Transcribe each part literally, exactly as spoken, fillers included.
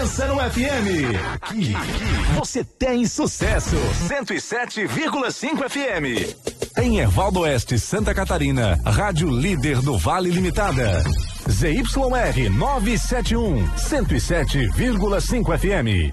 diferença no F M. Aqui, aqui você tem sucesso. cento e sete vírgula cinco F M. Em Ervaldo Oeste, Santa Catarina, rádio líder do Vale Limitada. Z Y R novecentos e setenta e um, cento e sete vírgula cinco F M.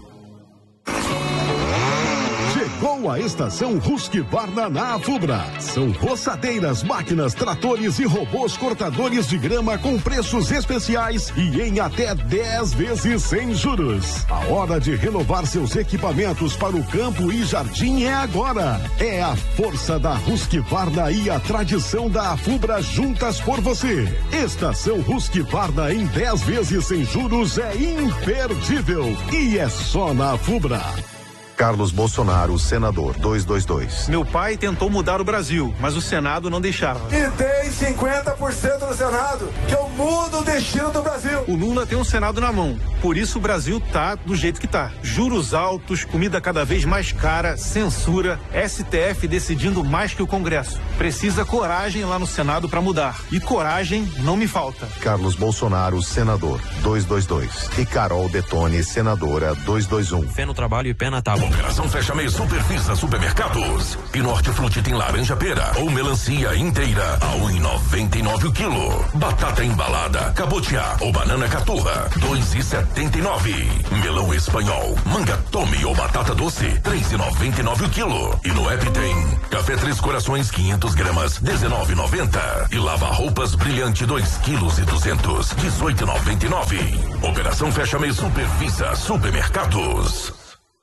Chegou a estação Husqvarna na Afubra. São roçadeiras, máquinas, tratores e robôs cortadores de grama com preços especiais e em até dez vezes sem juros. A hora de renovar seus equipamentos para o campo e jardim é agora. É a força da Husqvarna e a tradição da Afubra juntas por você. Estação Husqvarna em dez vezes sem juros é imperdível e é só na Afubra. Carlos Bolsonaro, senador, duzentos e vinte e dois. Meu pai tentou mudar o Brasil, mas o Senado não deixava. E tem cinquenta por cento do Senado, que eu mudo o destino do Brasil. O Lula tem um Senado na mão, por isso o Brasil tá do jeito que tá. Juros altos, comida cada vez mais cara, censura, S T F decidindo mais que o Congresso. Precisa coragem lá no Senado para mudar. E coragem não me falta. Carlos Bolsonaro, senador, duzentos e vinte e dois. E Carol Detone, senadora, duzentos e vinte e um. Fé no trabalho e pé na tábua. Operação Fecha Mês Superfisa Supermercados. Pino Hortifruti tem laranja pera ou melancia inteira a um real e noventa e nove o quilo. Batata embalada, cabotiá ou banana caturra, dois reais e setenta e nove. Melão espanhol, manga tome ou batata doce, três reais e noventa e nove o quilo. E no app tem café Três Corações quinhentas gramas, dezenove reais e noventa. E lava roupas brilhante dois quilos e duzentos, dezoito reais e noventa e nove. Operação Fecha Mês Superfisa Supermercados.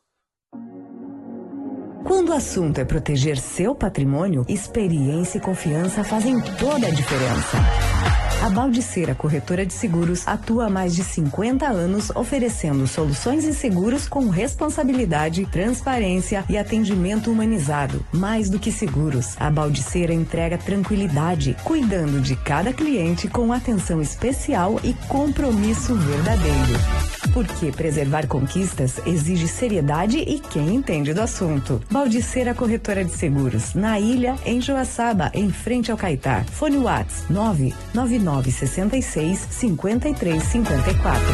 Quando o assunto é proteger seu patrimônio, experiência e confiança fazem toda a diferença. A Baldiceira Corretora de Seguros atua há mais de cinquenta anos oferecendo soluções em seguros com responsabilidade, transparência e atendimento humanizado. Mais do que seguros, a Baldiceira entrega tranquilidade, cuidando de cada cliente com atenção especial e compromisso verdadeiro. Porque preservar conquistas exige seriedade e quem entende do assunto. Baldiceira Corretora de Seguros, na Ilha, em Joaçaba, em frente ao Caetá. Fone WhatsApp nove nove nove seis seis, cinco três cinco quatro.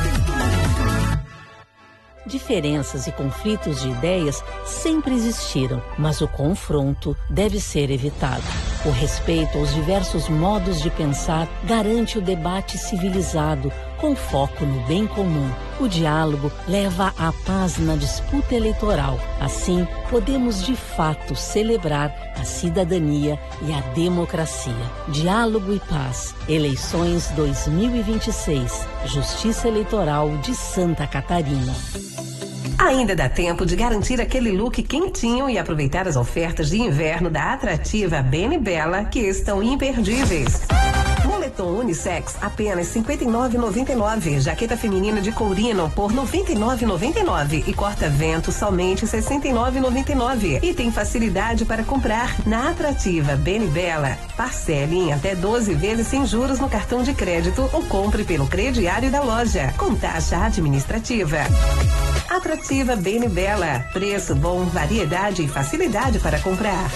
Diferenças e conflitos de ideias sempre existiram, mas o confronto deve ser evitado. O respeito aos diversos modos de pensar garante o debate civilizado, com foco no bem comum. O diálogo leva à paz na disputa eleitoral. Assim, podemos de fato celebrar a cidadania e a democracia. Diálogo e paz. Eleições dois mil e vinte e seis. Justiça Eleitoral de Santa Catarina. Ainda dá tempo de garantir aquele look quentinho e aproveitar as ofertas de inverno da atrativa Bene Bella, que estão imperdíveis. Moletom unissex apenas cinquenta e nove reais e noventa e nove centavos. Jaqueta feminina de courino por noventa e nove reais e noventa e nove centavos. E corta-vento somente sessenta e nove reais e noventa e nove centavos. E tem facilidade para comprar na atrativa Bene Bella. Parcele em até doze vezes sem juros no cartão de crédito ou compre pelo crediário da loja, com taxa administrativa. Atrativa Bene Bella. Preço bom, variedade e facilidade para comprar.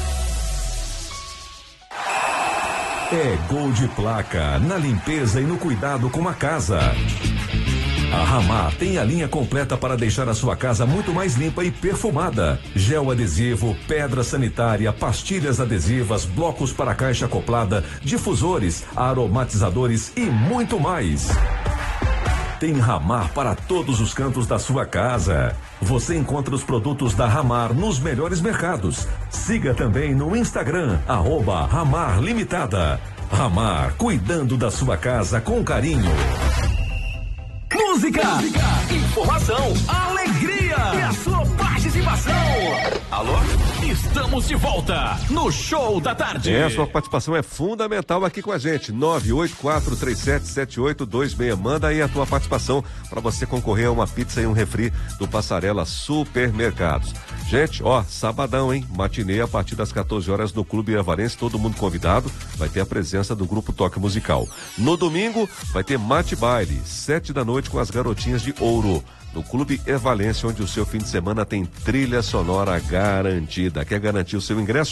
É gol de placa na limpeza e no cuidado com a casa. A Ramar tem a linha completa para deixar a sua casa muito mais limpa e perfumada. Gel adesivo, pedra sanitária, pastilhas adesivas, blocos para caixa acoplada, difusores, aromatizadores e muito mais. Tem Ramar para todos os cantos da sua casa. Você encontra os produtos da Ramar nos melhores mercados. Siga também no Instagram, arroba Ramar Limitada. Ramar, cuidando da sua casa com carinho. Música, informação, alegria e a sua participação. Alô? Estamos de volta no Show da Tarde. É, a sua participação é fundamental aqui com a gente. nove oito quatro três sete sete oito dois seis. Manda aí a tua participação para você concorrer a uma pizza e um refri do Passarela Supermercados. Gente, ó, sabadão, hein? Matinê a partir das quatorze horas no Clube Ervarense, todo mundo convidado. Vai ter a presença do grupo Toque Musical. No domingo vai ter Mate Baile, sete da noite com as garotinhas de Ouro. No Clube Ervalense, onde o seu fim de semana tem trilha sonora garantida. Quer garantir o seu ingresso?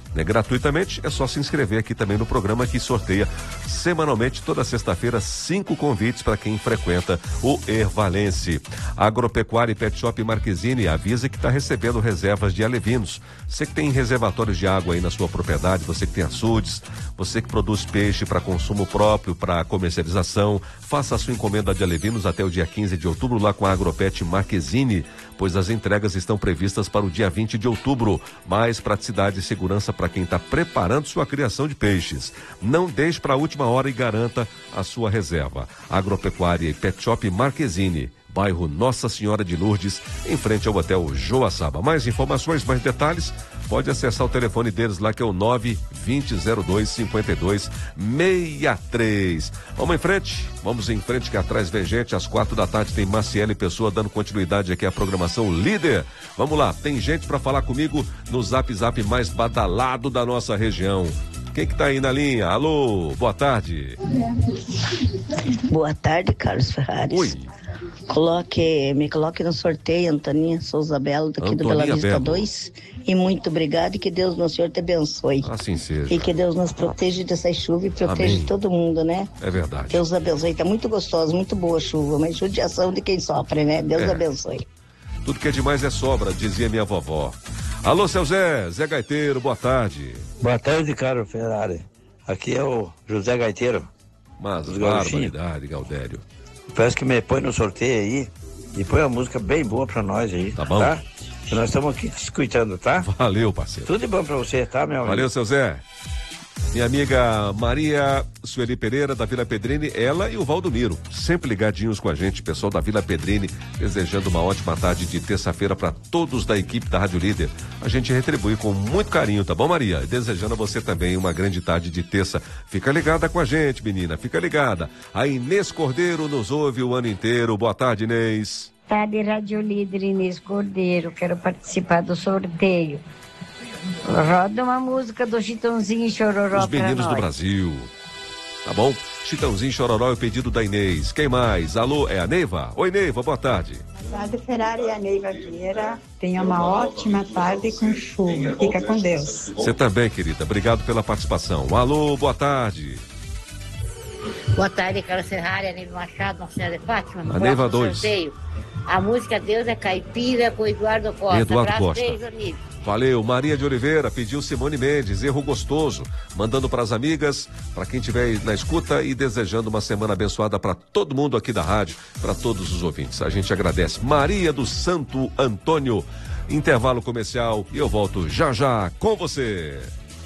né, gratuitamente. É só se inscrever aqui também no programa que sorteia semanalmente, toda sexta-feira, cinco convites para quem frequenta o Ervalense. Agropecuária e Pet Shop Marquezine avisa que está recebendo reservas de alevinos. Você que tem reservatórios de água aí na sua propriedade, você que tem açudes, você que produz peixe para consumo próprio, para comercialização, faça a sua encomenda de alevinos até o dia quinze de outubro lá com a Agropet Marquezine, pois as entregas estão previstas para o dia vinte de outubro. Mais praticidade e segurança para quem está preparando sua criação de peixes. Não deixe para a última hora e garanta a sua reserva. Agropecuária e Pet Shop Marquezine, bairro Nossa Senhora de Lourdes, em frente ao Hotel Joaçaba. Mais informações, mais detalhes, pode acessar o telefone deles lá, que é o nove vinte zero dois cinquenta e dois sessenta e três. Vamos em frente, vamos em frente, que atrás vem gente. Às quatro da tarde tem Maciele Pessoa dando continuidade aqui à programação Líder. Vamos lá, tem gente para falar comigo no Zap Zap mais badalado da nossa região. Quem que tá aí na linha? Alô, boa tarde. Boa tarde, Carlos Ferraris. Oi. Coloque, me coloque no sorteio, Antoninha Souza Belo, daqui Antoninha do Bela Vista Belo. dois. E muito obrigado, e que Deus, meu Senhor, te abençoe. Assim seja. E que Deus nos proteja dessa chuva e proteja Amém. todo mundo, né? É verdade. Deus abençoe. Tá muito gostosa, muito boa a chuva, mas judiação de quem sofre, né? Deus É. abençoe. Tudo que é demais é sobra, dizia minha vovó. Alô, seu Zé, Zé Gaiteiro, boa tarde. Boa tarde, Carlos Ferrari. Aqui é o José Gaiteiro. Mas, Dos Gauchinhos. barbaridade, Gaudério. Peço que me põe no sorteio aí e põe uma música bem boa pra nós aí. Tá bom. Tá? Que nós estamos aqui te escutando, tá? Valeu, parceiro. Tudo de bom pra você, tá, meu amigo? Valeu, seu Zé. Minha amiga Maria Sueli Pereira, da Vila Pedrini, ela e o Valdomiro, sempre ligadinhos com a gente, pessoal da Vila Pedrini, desejando uma ótima tarde de terça-feira para todos da equipe da Rádio Líder. A gente retribui com muito carinho, tá bom, Maria? E desejando a você também uma grande tarde de terça. Fica ligada com a gente, menina, fica ligada. A Inês Cordeiro nos ouve o ano inteiro. Boa tarde, Inês. Tarde, Rádio Líder, Inês Cordeiro, quero participar do sorteio. Roda uma música do Chitãozinho e Chororó. Os meninos pra do nós. Brasil. Tá bom? Chitãozinho, Chororó é o pedido da Inês. Quem mais? Alô, é a Neiva? Oi, Neiva, boa tarde. Tarde, Ferrari e a Neiva Vieira. Tenha uma ótima tarde com chuva. Fica com Deus. Você também, querida. Obrigado pela participação. Alô, boa tarde. Boa tarde, Carlos Ferrari, a Neiva Machado, Nossa Senhora de Fátima. No A Neiva próximo dois. sorteio, a música Deus é Caipira com Eduardo Costa. Eduardo Abraço, Costa. beijo, amigo. Valeu. Maria de Oliveira pediu Simone Mendes, Erro Gostoso, mandando para as amigas, para quem estiver na escuta e desejando uma semana abençoada para todo mundo aqui da rádio, para todos os ouvintes. A gente agradece. Maria do Santo Antônio. Intervalo comercial e eu volto já já com você.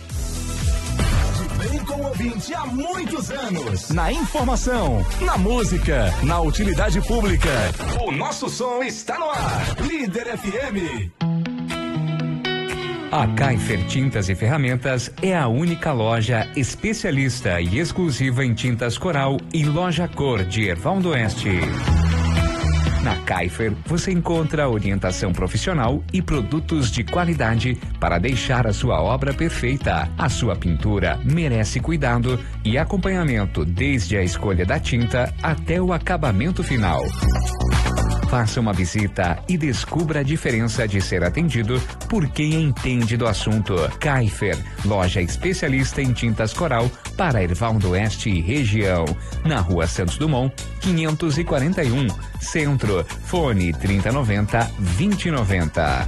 Vem com o ouvinte há muitos anos. Na informação, na música, na utilidade pública. O nosso som está no ar. Líder F M. A Kaifer Tintas e Ferramentas é a única loja especialista e exclusiva em tintas Coral e loja cor de Erval do Oeste. Na Kaifer, você encontra orientação profissional e produtos de qualidade para deixar a sua obra perfeita. A sua pintura merece cuidado e acompanhamento desde a escolha da tinta até o acabamento final. Faça uma visita e descubra a diferença de ser atendido por quem entende do assunto. Kaifer, loja especialista em tintas Coral para Erval do Oeste e região. Na Rua Santos Dumont, quinhentos e quarenta e um, Centro. Fone trinta noventa, vinte noventa.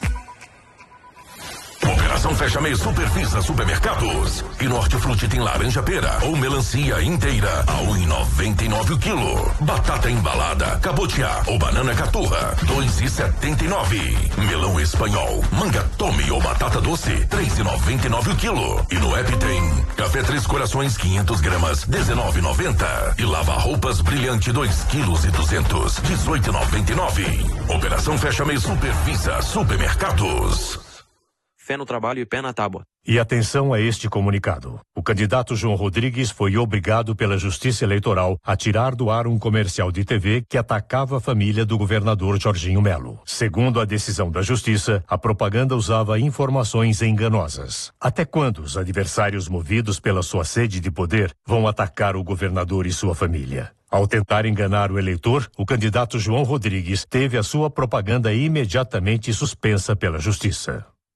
Operação Fecha Mês Superfisa Supermercados. E no Hortifruti tem laranja pera ou melancia inteira a um e noventa e nove o quilo. Batata embalada, cabotiá ou banana caturra, dois e setenta e nove. Melão espanhol, manga tome ou batata doce, três e noventa e nove o quilo. E no app tem café Três Corações quinhentas gramas, dezenove e noventa. E lava roupas brilhante dois quilos e duzentos, dezoito e noventa e nove. Operação Fecha Mês Superfisa Supermercados. Fé no trabalho e pé na tábua. E atenção a este comunicado. O candidato João Rodrigues foi obrigado pela Justiça Eleitoral a tirar do ar um comercial de T V que atacava a família do governador Jorginho Melo. Segundo a decisão da Justiça, a propaganda usava informações enganosas. Até quando os adversários movidos pela sua sede de poder vão atacar o governador e sua família? Ao tentar enganar o eleitor, o candidato João Rodrigues teve a sua propaganda imediatamente suspensa pela Justiça.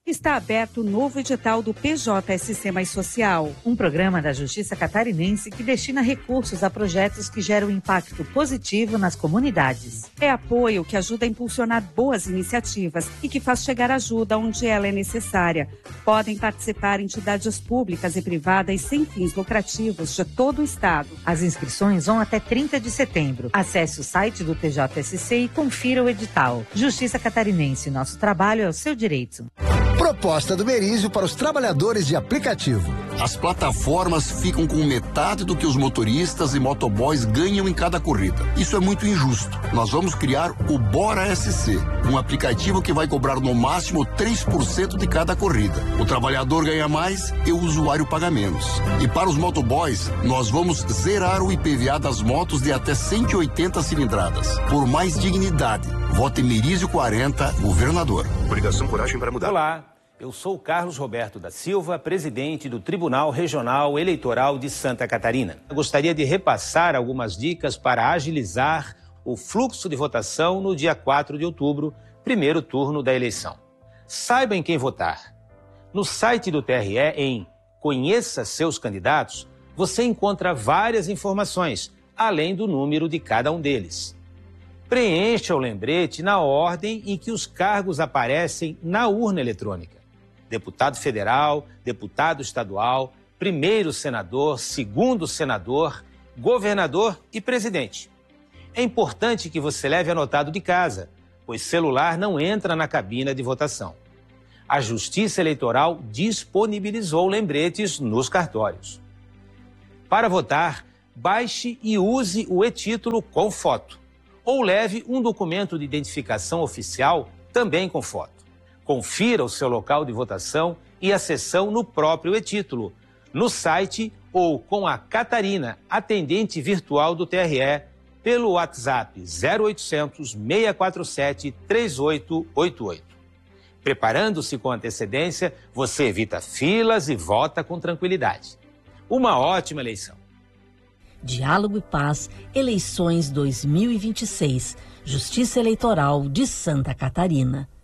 está aberto o novo edital do P J S C Mais Social, um programa da Justiça Catarinense que destina recursos a projetos que geram impacto positivo nas comunidades. É apoio que ajuda a impulsionar boas iniciativas e que faz chegar ajuda onde ela é necessária. Podem participar entidades públicas e privadas sem fins lucrativos de todo o estado. As inscrições vão até trinta de setembro. Acesse o site do T J S C e confira o edital. Justiça Catarinense, nosso trabalho é o seu direito. Proposta do Merizio para os trabalhadores de aplicativo. As plataformas ficam com metade do que os motoristas e motoboys ganham em cada corrida. Isso é muito injusto. Nós vamos criar o Bora S C, um aplicativo que vai cobrar no máximo três por cento de cada corrida. O trabalhador ganha mais e o usuário paga menos. E para os motoboys, nós vamos zerar o I P V A das motos de até cento e oitenta cilindradas. Por mais dignidade, vote Merizio quarenta, governador. Obrigação, coragem para mudar. Olá. Eu sou Carlos Roberto da Silva, presidente do Tribunal Regional Eleitoral de Santa Catarina. Eu gostaria de repassar algumas dicas para agilizar o fluxo de votação no dia quatro de outubro, primeiro turno da eleição. Saiba em quem votar. No site do T R E, em Conheça Seus Candidatos, você encontra várias informações, além do número de cada um deles. Preencha o lembrete na ordem em que os cargos aparecem na urna eletrônica. Deputado federal, deputado estadual, primeiro senador, segundo senador, governador e presidente. É importante que você leve anotado de casa, pois celular não entra na cabina de votação. A Justiça Eleitoral disponibilizou lembretes nos cartórios. Para votar, baixe e use o e-título com foto, ou leve um documento de identificação oficial também com foto. Confira o seu local de votação e a sessão no próprio e-título, no site ou com a Catarina, atendente virtual do T R E, pelo WhatsApp zero oitocentos, seis quatro sete, três oito oito oito. Preparando-se com antecedência, você evita filas e vota com tranquilidade. Uma ótima eleição. Diálogo e Paz, eleições dois mil e vinte e seis, Justiça Eleitoral de Santa Catarina.